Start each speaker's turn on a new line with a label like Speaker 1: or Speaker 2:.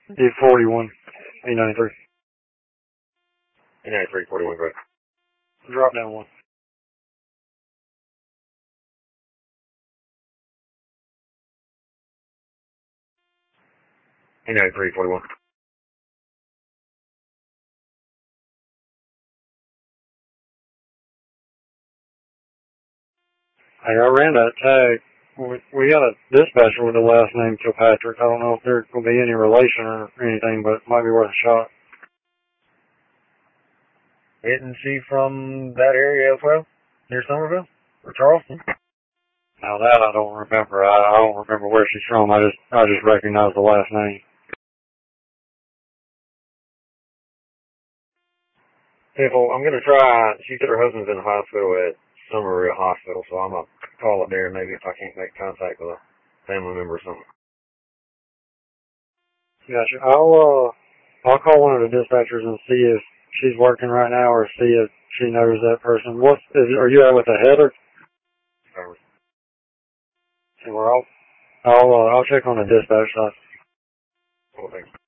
Speaker 1: E41, E93.
Speaker 2: E93, 41, go ahead.
Speaker 1: Drop down one.
Speaker 2: E93, 41.
Speaker 1: Hey, I ran that tag. We got a dispatcher with the last name Kilpatrick. I don't know if there will be any relation or anything, but it might be worth a shot.
Speaker 2: Isn't she from that area as well? Near Somerville? Or Charleston?
Speaker 1: Now that I don't remember. I don't remember where she's from. I just recognize the last name.
Speaker 2: People, I'm gonna try. She said her husband's in the hospital at Somerville Hospital, so I'm gonna call up there maybe if I can't make contact with a family member or something.
Speaker 1: Gotcha. I'll call one of the dispatchers and see if she's working right now or see if she knows that person. Are you out with the head or? Well, I'll check on the dispatch side.
Speaker 2: Cool, thanks.